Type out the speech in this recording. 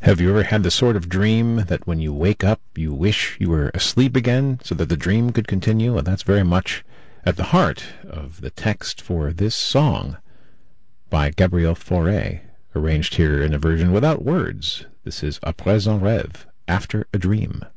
Have you ever had the sort of dream that when you wake up you wish you were asleep again so that the dream could continue? And that's very much at the heart of the text for this song by Gabriel Fauré, arranged here in a version without words. This is Après un rêve, After a Dream.